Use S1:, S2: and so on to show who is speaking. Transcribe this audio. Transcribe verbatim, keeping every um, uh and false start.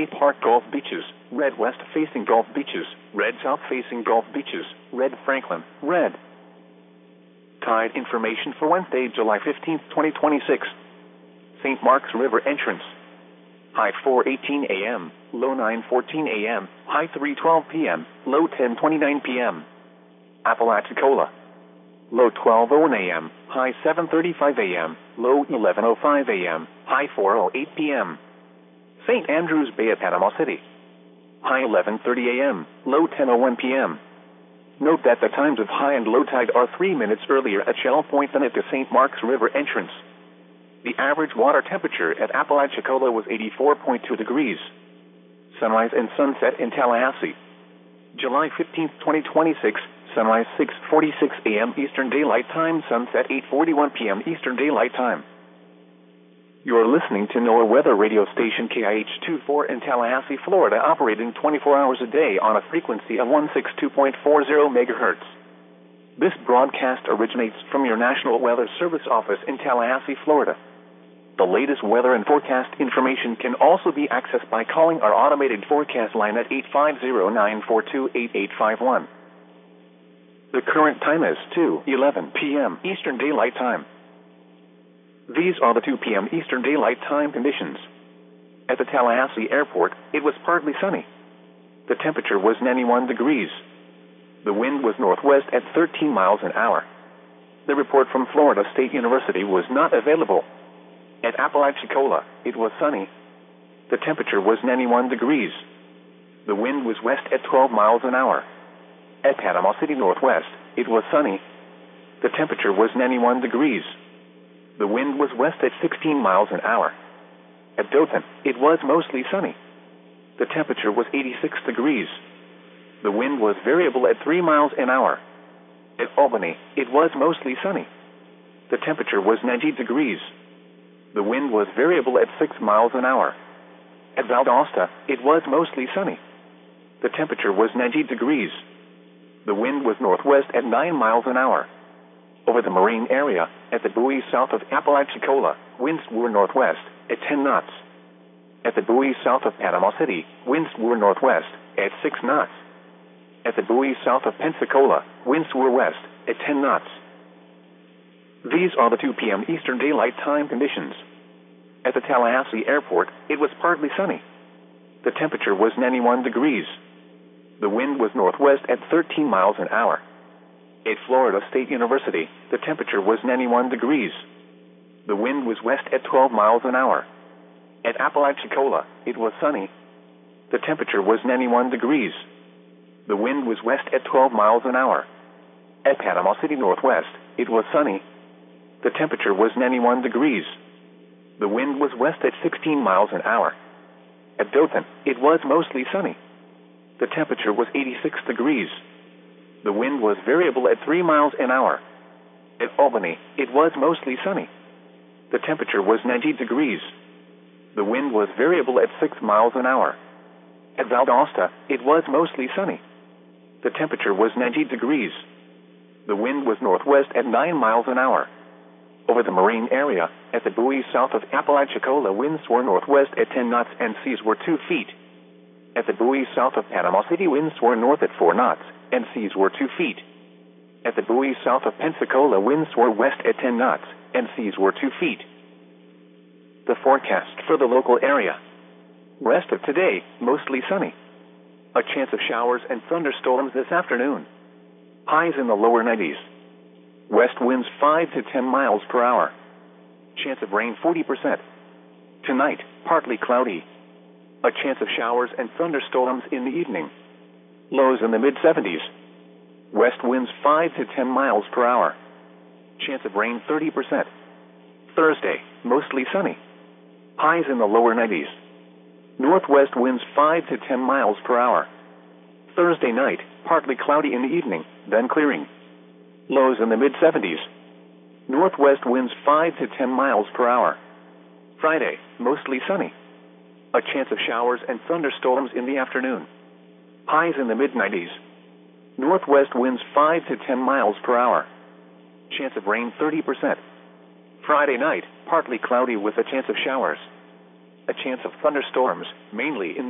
S1: A Park Gulf Beaches, red west-facing Gulf Beaches, red south-facing Gulf Beaches, red Franklin, red. Tide information for Wednesday, July fifteenth, twenty twenty-six. Saint Mark's River entrance. High four eighteen a m, low nine fourteen a m, high three twelve p m, low ten twenty-nine p m Apalachicola. Low twelve oh one a m, high seven thirty-five a m, low eleven oh five a m, high four oh eight p m Saint Andrews Bay at Panama City. High eleven thirty a m, low ten oh one p m Note that the times of high and low tide are three minutes earlier at Shell Point than at the Saint Mark's River entrance. The average water temperature at Apalachicola was eighty-four point two degrees. Sunrise and sunset in Tallahassee. July fifteenth, twenty twenty-six, sunrise six forty-six a m Eastern Daylight Time, sunset eight forty-one p m Eastern Daylight Time. You're listening to NOAA Weather Radio Station K I H twenty-four in Tallahassee, Florida, operating twenty-four hours a day on a frequency of one sixty-two point four zero megahertz. This broadcast originates from your National Weather Service office in Tallahassee, Florida. The latest weather and forecast information can also be accessed by calling our automated forecast line at eight five zero, nine four two, eight eight five one. The current time is two eleven p m Eastern Daylight Time. These are the two p m Eastern Daylight Time conditions. At the Tallahassee Airport, it was partly sunny. The temperature was ninety-one degrees. The wind was northwest at thirteen miles an hour. The report from Florida State University was not available. At Apalachicola, it was sunny. The temperature was ninety-one degrees. The wind was west at twelve miles an hour. At Panama City Northwest, it was sunny. The temperature was ninety-one degrees. The wind was west at sixteen miles an hour. At Dothan, it was mostly sunny. The temperature was eighty-six degrees. The wind was variable at three miles an hour. At Albany, it was mostly sunny. The temperature was ninety degrees. The wind was variable at six miles an hour. At Valdosta, it was mostly sunny. The temperature was ninety degrees. The wind was northwest at nine miles an hour. Over the marine area, at the buoy south of Apalachicola, winds were northwest at ten knots. At the buoy south of Panama City, winds were northwest at six knots. At the buoy south of Pensacola, winds were west at ten knots. These are the two p m Eastern Daylight Time conditions. At the Tallahassee Airport, it was partly sunny. The temperature was ninety-one degrees. The wind was northwest at thirteen miles an hour. At Florida State University, the temperature was ninety-one degrees. The wind was west at twelve miles an hour. At Apalachicola, it was sunny. The temperature was ninety-one degrees. The wind was west at twelve miles an hour. At Panama City Northwest, it was sunny. The temperature was ninety-one degrees. The wind was west at sixteen miles an hour. At Dothan, it was mostly sunny. The temperature was eighty-six degrees. The wind was variable at three miles an hour. At Albany, it was mostly sunny. The temperature was ninety degrees. The wind was variable at six miles an hour. At Valdosta, it was mostly sunny. The temperature was ninety degrees. The wind was northwest at nine miles an hour. Over the marine area, at the buoy south of Apalachicola, winds were northwest at ten knots and seas were two feet. At the buoy south of Panama City, winds were north at four knots and seas were two feet. At the buoy south of Pensacola, winds were west at ten knots and seas were two feet. The forecast for the local area. Rest of today, mostly sunny. A chance of showers and thunderstorms this afternoon. Highs in the lower nineties. West winds five to ten miles per hour. Chance of rain forty percent. Tonight, partly cloudy. A chance of showers and thunderstorms in the evening. Lows in the mid-seventies. West winds five to ten miles per hour. Chance of rain thirty percent. Thursday, mostly sunny. Highs in the lower nineties. Northwest winds five to ten miles per hour. Thursday night, partly cloudy in the evening, then clearing. Lows in the mid-seventies. Northwest winds five to ten miles per hour. Friday, mostly sunny. A chance of showers and thunderstorms in the afternoon. Highs in the mid-nineties. Northwest winds five to ten miles per hour. Chance of rain thirty percent. Friday night, partly cloudy with a chance of showers. A chance of thunderstorms, mainly in the